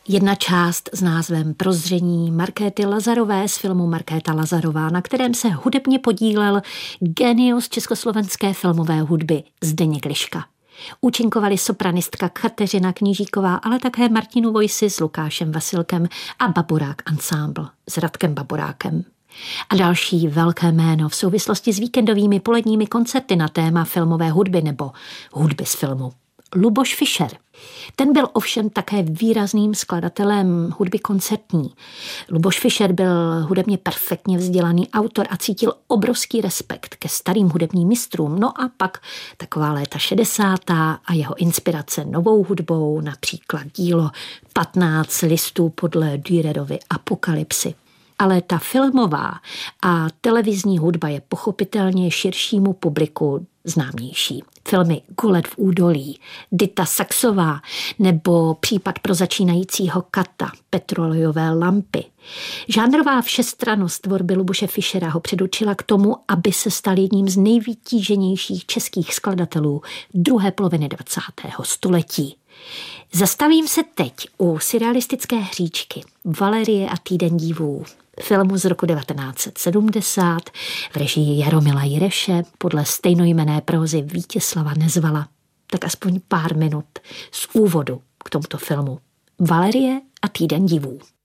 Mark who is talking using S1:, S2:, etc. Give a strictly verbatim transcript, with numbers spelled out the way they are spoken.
S1: Jedna část s názvem Prozření Markéty Lazarové z filmu Markéta Lazarová, na kterém se hudebně podílel génius československé filmové hudby Zdeněk Liška. Účinkovali sopranistka Kateřina Knížíková, ale také Martinu Vojsi s Lukášem Vasilkem a Baburák Ensemble s Radkem Baburákem. A další velké jméno v souvislosti s víkendovými poledními koncerty na téma filmové hudby nebo hudby z filmu. Luboš Fischer. Ten byl ovšem také výrazným skladatelem hudby koncertní. Luboš Fischer byl hudebně perfektně vzdělaný autor a cítil obrovský respekt ke starým hudebním mistrům. No a pak taková léta šedesátá a jeho inspirace novou hudbou, například dílo patnáct listů podle Dürerovy Apokalypsy. Ale ta filmová a televizní hudba je pochopitelně širšímu publiku známější. Filmy Gulet v údolí, Dita Saxová nebo Případ pro začínajícího kata, Petrolejové lampy. Žánrová všestrannost tvorby Luboše Fischera ho předurčila k tomu, aby se stal jedním z nejvytíženějších českých skladatelů druhé poloviny dvacátého století. Zastavím se teď u surrealistické hříčky Valerie a týden divů, filmu z roku devatenáct set sedmdesát v režii Jaromila Jireše podle stejnojmenné prózy Vítězslava Nezvala. Tak aspoň pár minut z úvodu k tomuto filmu. Valerie a týden divů.